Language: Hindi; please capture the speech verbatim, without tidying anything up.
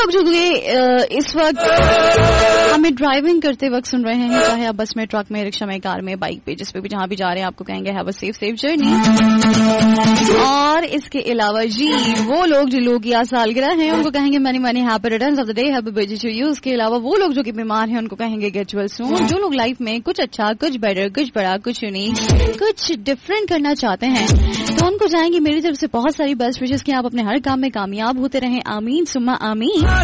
लोग जो ये इस वक्त हमें ड्राइविंग करते वक्त सुन रहे हैं, चाहे आप बस में, ट्रक में, रिक्शा में, कार में, बाइक पे, जिस पे भी जहां भी जा रहे हैं, आपको कहेंगे have a safe safe journey. और इसके अलावा जी वो लोग जो लोग या सालगिरह हैं उनको कहेंगे many many happy returns of the day, happy birthday to you. उसके अलावा वो लोग जो कि बीमार हैं उनको कहेंगे गेट वेल सून। जो लोग लाइफ में कुछ अच्छा, कुछ बेटर, कुछ बड़ा, कुछ यूनिक, कुछ डिफरेंट करना चाहते हैं तो उनको जाएंगे मेरी तरफ से बहुत सारी बेस्ट विशेष कि आप अपने हर काम में कामयाब होते रहें। आमीन सुम्मा आमीन।